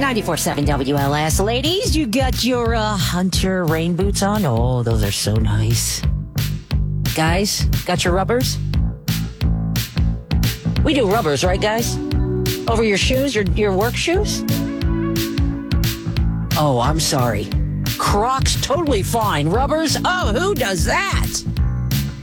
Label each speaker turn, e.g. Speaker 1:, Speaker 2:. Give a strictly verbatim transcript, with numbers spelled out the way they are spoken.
Speaker 1: ninety-four point seven W L S. Ladies, you got your uh, Hunter rain boots on? Oh, those are so nice. Guys, got your rubbers? We do rubbers, right, guys? Over your shoes, your, your work shoes? Oh, I'm sorry. Crocs, totally fine. Rubbers? Oh, who does that?